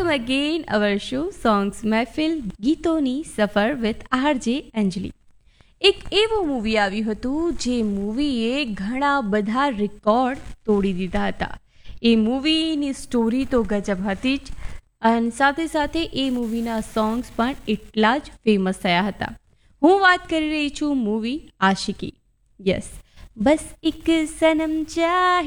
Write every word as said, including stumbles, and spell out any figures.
Welcome again અવર show songs મહેફિલ ગીતોની સફર with RJ અંજલિ. એક એવું મૂવી આવ્યું હતું જે મૂવીએ ઘણા બધા રેકોર્ડ તોડી દીધા હતા. એ મૂવીની સ્ટોરી તો ગજબ હતી જ, અને સાથે સાથે એ મૂવીના સોંગ્સ પણ એટલા જ ફેમસ થયા હતા. હું વાત કરી રહી છું મૂવી આશિકી. યસ, બસ એક સનમ ચાહે